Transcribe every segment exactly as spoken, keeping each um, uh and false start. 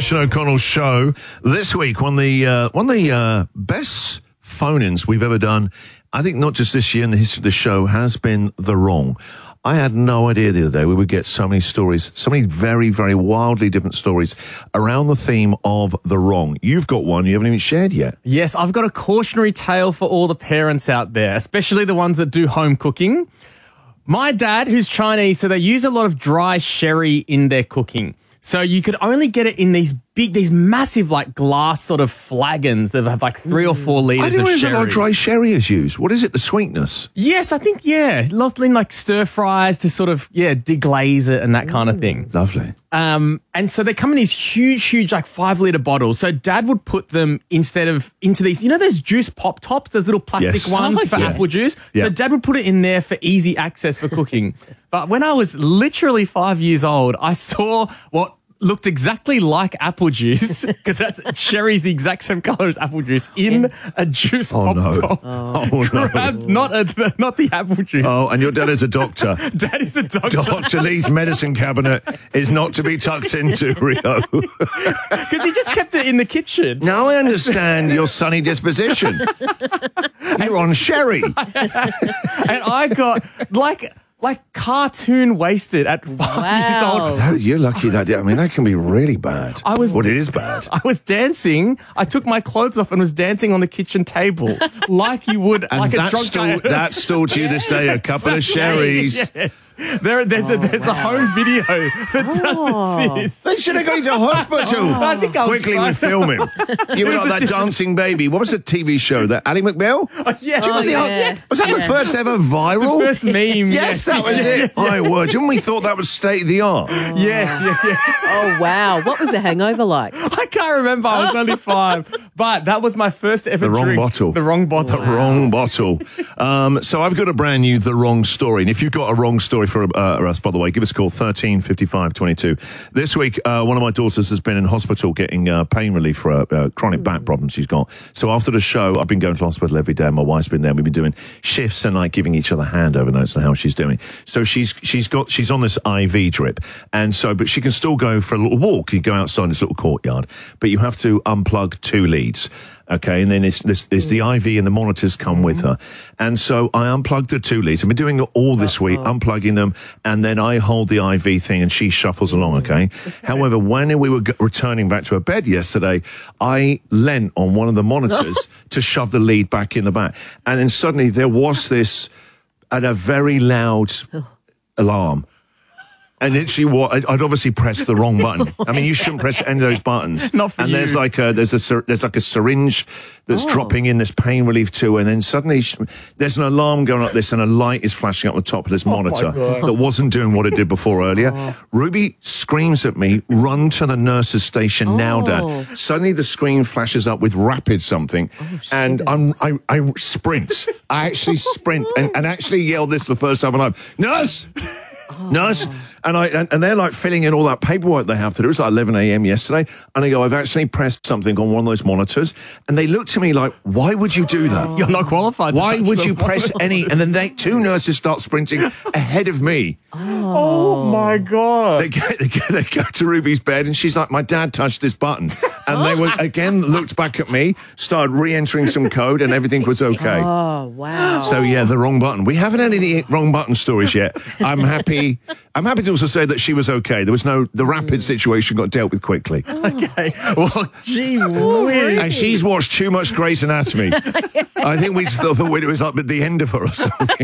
Christian O'Connell show. This week, one of the, uh, one of the uh, best phone-ins we've ever done, I think not just this year in the history of the show, has been The Wrong. I had no idea the other day we would get so many stories, so many very, very wildly different stories around the theme of The Wrong. You've got one you haven't even shared yet. Yes, I've got a cautionary tale for all the parents out there, especially the ones that do home cooking. My dad, who's Chinese, so they use a lot of dry sherry in their cooking. So you could only get it in these big, these massive, like, glass sort of flagons that have, like, three or four litres I of didn't realize sherry. a lot of dry sherry is used. What is it, the sweetness? Yes, I think, yeah. Lots in, like, stir-fries to sort of, yeah, deglaze it and that kind of thing. Lovely. Um, and so they come in these huge, huge, like, five-litre bottles. So Dad would put them instead of into these, you know those juice pop-tops, those little plastic Yes. ones Oh, for yeah. apple juice? Yeah. So Dad would put it in there for easy access for cooking. But when I was literally five years old, I saw what looked exactly like apple juice, because that's sherry's the exact same colour as apple juice, in a juice Oh, no. pop-top. Oh, no. Grabbed not, a, not the apple juice. Oh, and your dad is a doctor. Dad is a doctor. Doctor Lee's medicine cabinet is not to be tucked into, Rio. Because he just kept it in the kitchen. Now I understand your sunny disposition. You're on sherry. And I got, like... Like cartoon wasted at five years old. That- you're lucky that, I mean, that can be really bad. I was- Well, it is bad. I was dancing. I took my clothes off and was dancing on the kitchen table like you would, And like a that's drunk still, guy. that's still to you this day, a couple of sherries. Yes, there, there's a there's a home video that does exist. They should have gone to hospital. I think I was Quickly, fine. we film him. You were was like a that dancing baby. What was the T V show? That Ally McBeal? Yeah, Do you remember the- yes. Was that the Yeah. first ever viral? the first meme. Yes, that was it. My word. And we thought that was state of the art. Yes, yeah, yeah. Oh, wow. What was the hangover like? I can't remember. I was only five, but that was my first ever The wrong drink. bottle. The wrong bottle. The wrong bottle. Um, so I've got a brand new The Wrong Story. And if you've got a wrong story for uh, us, by the way, give us a call, thirteen fifty-five twenty-two. This week, uh, one of my daughters has been in hospital getting uh, pain relief for a uh, chronic back problem she's got. So after the show, I've been going to hospital every day. My wife's been there. We've been doing shifts and like giving each other handover notes on how she's doing. So she's she's got she's on this I V drip. And so, but she can still go for a little walk. You go outside this little courtyard, but you have to unplug two leads. Okay, and then it's, this, there's the I V and the monitors come with her. And so I unplugged the two leads. I've been doing it all this week, unplugging them, and then I hold the I V thing and she shuffles along, okay? However, when we were g- returning back to her bed yesterday, I leant on one of the monitors to shove the lead back in the back. And then suddenly there was this, and a very loud alarm. And literally, what I'd obviously pressed the wrong button. I mean, you shouldn't press any of those buttons. Not for and you. there's like a there's a syr- there's like a syringe that's Oh. dropping in this pain relief too, and then suddenly sh- there's an alarm going up this, and a light is flashing up the top of this monitor that wasn't doing what it did before earlier. Ruby screams at me, "Run to the nurse's station now, Dad!" Suddenly, the screen flashes up with rapid something, and I'm I, I sprint. I actually sprint and, and actually yell this for the first time in my life, "Nurse!" Nurse, and I and, and they're like filling in all that paperwork they have to do. It was like eleven a.m. yesterday, and I go, I've actually pressed something on one of those monitors, and they look to me like, why would you do that? You're not qualified. to Why touch would the you press bottle. any? And then they two nurses start sprinting ahead of me. Oh my god! They get, they get they go to Ruby's bed, and she's like, my dad touched this button, and they were again looked back at me, started re-entering some code, and everything was okay. Oh, wow. So yeah, the wrong button. We haven't had any wrong button stories yet. I'm happy. I'm happy to also say that she was okay. There was no the rapid situation got dealt with quickly. Okay. Well, gee whiz. And she's watched too much Grey's Anatomy. I think we still thought it was up at the end of her or something.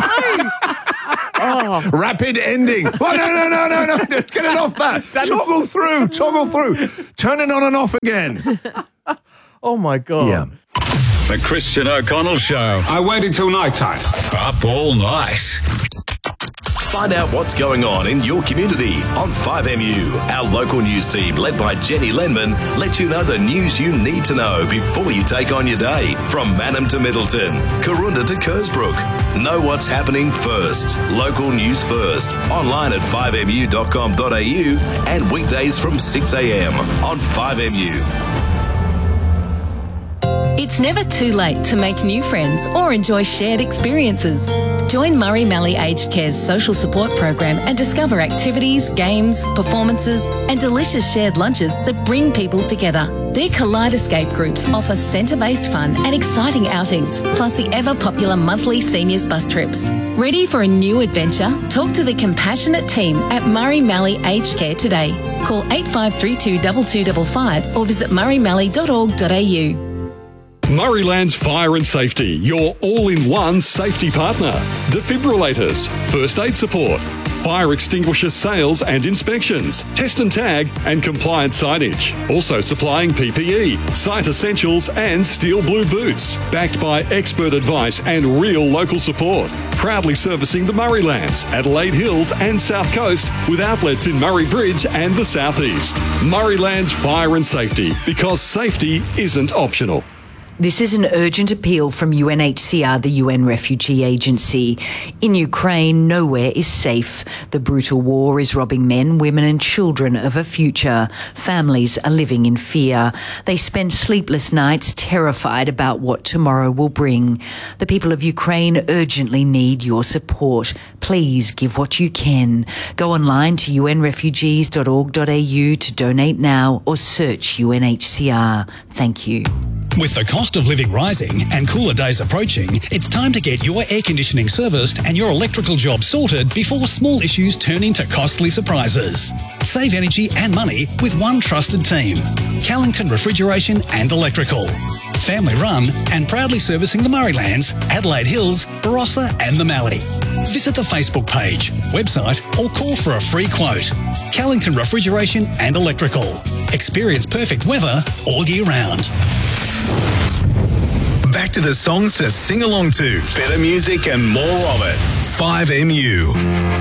Oh, Rapid ending. Oh, no, no, no, no, no. Get it off that. Toggle through. Toggle through. Turn it on and off again. Oh my god. Yeah. The Christian O'Connell Show. I waited till night time. Up all night. Find out what's going on in your community on five M U. Our local news team, led by Jenny Lenman, lets you know the news you need to know before you take on your day. From Mannum to Middleton, Karoonda to Kersbrook. Know what's happening first. Local news first. Online at five m u dot com dot a u and weekdays from six a.m. on five M U. It's never too late to make new friends or enjoy shared experiences. Join Murray Mallee Aged Care's social support program and discover activities, games, performances and delicious shared lunches that bring people together. Their Kaleidoscape groups offer centre-based fun and exciting outings, plus the ever-popular monthly seniors bus trips. Ready for a new adventure? Talk to the compassionate team at Murray Mallee Aged Care today. Call eight five three two two two five five or visit murray mallee dot org dot a u. Murraylands Fire and Safety, your all-in-one safety partner. Defibrillators, first aid support, fire extinguisher sales and inspections, test and tag and compliant signage. Also supplying P P E, site essentials and steel blue boots. Backed by expert advice and real local support. Proudly servicing the Murraylands, Adelaide Hills and South Coast with outlets in Murray Bridge and the South East. Murraylands Fire and Safety, because safety isn't optional. This is an urgent appeal from U N H C R, the U N Refugee Agency. In Ukraine, nowhere is safe. The brutal war is robbing men, women and children of a future. Families are living in fear. They spend sleepless nights terrified about what tomorrow will bring. The people of Ukraine urgently need your support. Please give what you can. Go online to u n refugees dot org dot a u to donate now or search U N H C R. Thank you. With the cost of living rising and cooler days approaching, it's time to get your air conditioning serviced and your electrical job sorted before small issues turn into costly surprises. Save energy and money with one trusted team. Callington Refrigeration and Electrical. Family run and proudly servicing the Murraylands, Adelaide Hills, Barossa and the Mallee. Visit the Facebook page, website or call for a free quote. Callington Refrigeration and Electrical. Experience perfect weather all year round. Back to the songs to sing along to. Better music and more of it. five M U.